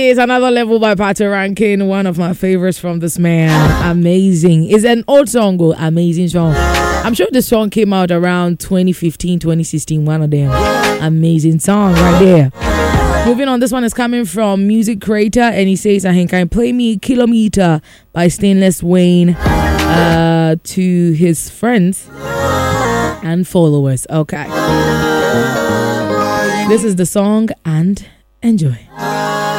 is Another Level by Pato Rankin, one of my favorites from this man. Amazing. It's an old song, amazing song. I'm sure the song came out around 2015, 2016, one of them. Amazing song right there. Moving on, this one is coming from Music Creator, and he says, I can play me Kilometer by Stainless Wayne to his friends and followers. Okay. This is the song, and enjoy.